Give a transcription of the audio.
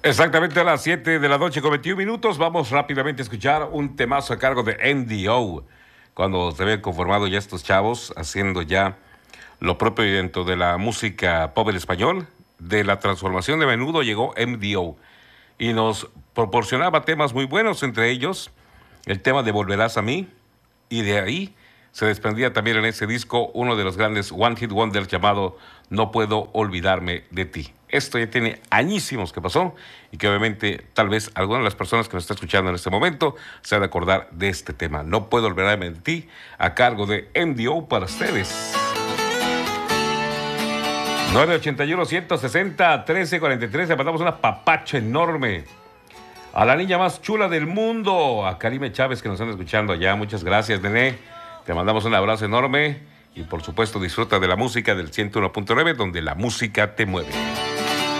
Exactamente a las 7 de la noche con 21 minutos. Vamos rápidamente a escuchar un temazo a cargo de MDO. Cuando se ven conformado ya estos chavos haciendo ya lo propio dentro de la música pop en español, de la transformación de menudo llegó MDO y nos proporcionaba temas muy buenos, entre ellos el tema de Volverás a mí, y de ahí se desprendía también en ese disco uno de los grandes One Hit Wonders llamado No puedo olvidarme de ti. Esto ya tiene añísimos que pasó y que obviamente tal vez alguna de las personas que nos está escuchando en este momento se ha de acordar de este tema. No puedo olvidarme de ti, a cargo de MDO para ustedes. 981-160-1343. Le mandamos una papacha enorme a la niña más chula del mundo, a Karime Chávez, que nos están escuchando allá. Muchas gracias, Nené. Te mandamos un abrazo enorme y por supuesto disfruta de la música del 101.9, donde la música te mueve.